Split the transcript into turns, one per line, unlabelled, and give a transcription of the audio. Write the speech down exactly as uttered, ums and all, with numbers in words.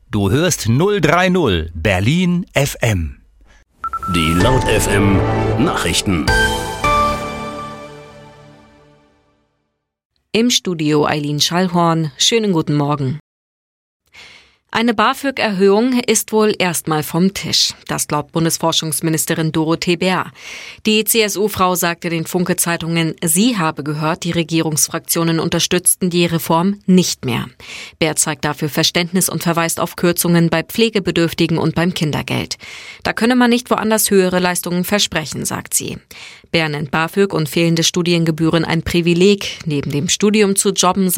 Du hörst null drei null Berlin F M.
Die Laut F M Nachrichten.
Im Studio Eileen Schallhorn. Schönen guten Morgen. Eine BAföG-Erhöhung ist wohl erstmal vom Tisch. Das glaubt Bundesforschungsministerin Dorothee Bär. Die C S U-Frau sagte den Funke-Zeitungen, sie habe gehört, die Regierungsfraktionen unterstützten die Reform nicht mehr. Bär zeigt dafür Verständnis und verweist auf Kürzungen bei Pflegebedürftigen und beim Kindergeld. Da könne man nicht woanders höhere Leistungen versprechen, sagt sie. Bär nennt BAföG und fehlende Studiengebühren ein Privileg. Neben dem Studium zu jobben